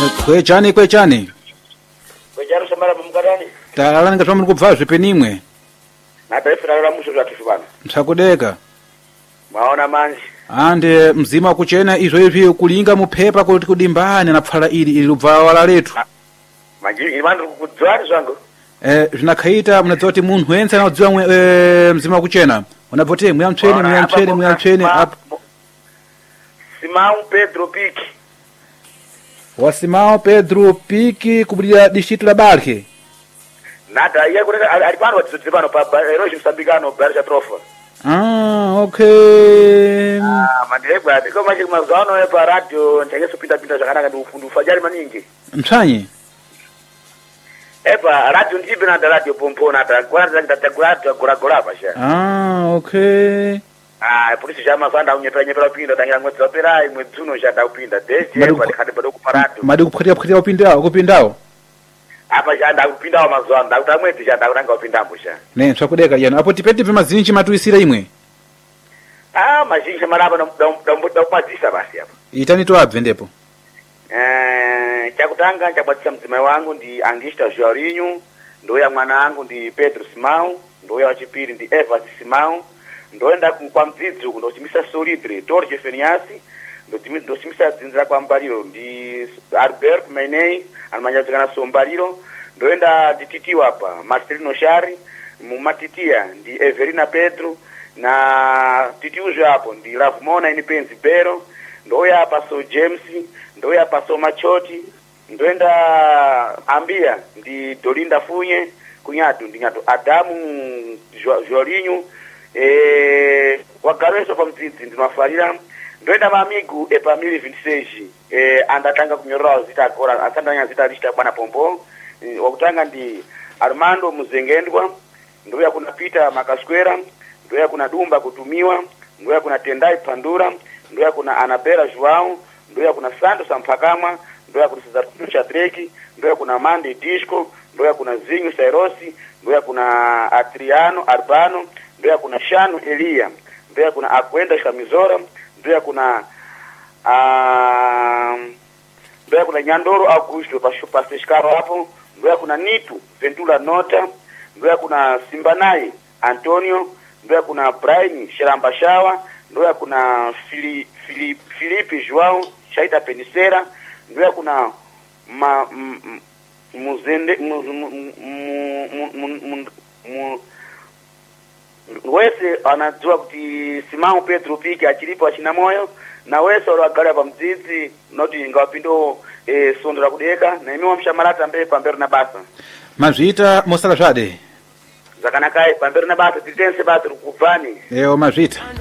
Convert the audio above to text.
Kwechani. Kwechani samara mumgarani. Talala ngatwa muri kubva zvipenimwe. Nataifira la musho la kifubana. Msakudeka. Maona manji. Ande mzima kuchena izvo izvi kulinga mupepa kuti kudimbane na pfala ili lubva wala letu. Manji ivandu kudzwani zvangu. Zvinakhaita munadziwa kuti munhu wense anodziwa mzima kuchena. Unabvote muyamtsvene apo. Simão Pedro Pique. Simão Pedro Pique kubudira distrito la Barque. Nada, ia kureka alipano wadzibano pa Eroji Msambikano Barja Trofa. Okay. Mandegwa ndiko manje mazano ya pa radio ntengeso pita zvakanaka ndi ufundu ufajari maningi. Mtsanyi. Epa radio ndibe na radio pompona kwanza ndatakurata gora pasha. Okay. Polisi chama fanda unyepera upinda tangira mwezi wapera mwezi uno chada upinda deje kwa dikati bado kuparatu. Madi kuphatiya upindawo. Apa chanda upindawo mazwana ndakuta mwezi chada kuranga upindambo sha. Ne swakudeka yana. Apo tipeti mazinji matuisira imwe. Mazinji maraba ndombo kwazisa basi hapa. Itani to abve ndepo. Chakutanga chabatisa mzima wangu ndi Angista Jorinho, ndoya mwana wangu ndi Pedro Simão, ndoya wachipiri ndi Evas Simão. Ndoenda kwa mdzidzi uku ndochimisa Solidre Torje Feniasi ndochimisa dzinzira kwa Mbaliro ndi Albert Mainei anamanyadzikana Sombaliro. Ndoenda dititiwa hapa Marcelino Shari mumatitia ndi Everina Pedro na titiujo hapo ndi Ravmona Inipenzi Bero. Ndoya hapa So James, ndoya hapa So Machoti. Ndoenda Ambia ndi Dolinda Funye kunyatu ndi nyatu Adamu Jorinho. Wagareso pa mdzidzi ndinofarira ndoenda maamigu epamili 26 andatanga kunyorora zita agora asandanya zita lista bwana pombo. Wakutanga ndi Armando Muzengendwa, ndoya kuna Peter Makaskwera, ndoya kuna Dumba Kutumiwa, ndoya kuna Tendai Pandura, ndoya kuna Anabela Joao, ndoya kuna Santos Sampakamwa, ndoya kuna Cesar Chatreki, ndoya kuna Mande Disco, ndoya kuna Zinho Sairosi, ndoya kuna Adriano Arbano, ndoya kuna Shanu Elia, ndoya kuna Akwenda Shamizora, ndoya kuna Nyandoro Augusto pa Seshkaro hapo, ndoya kuna Nitu Ventura Nota, ndoya kuna Simbanai Antonio, ndoya kuna Brian Sheramba Shawa, ndoya kuna Filipe Joao Shaita Penicera, ndoya kuna Muzende wese anajua kuti Simão Pedro Pique achilipo achina moyo na wese olwagala pa mdzidzi noti ngawapindo sondera kudeka na imiwa mshamalata mbele pambero na basa mazvita mosala zvade zakanakai pambero na basa titense basa rukubvani mazvita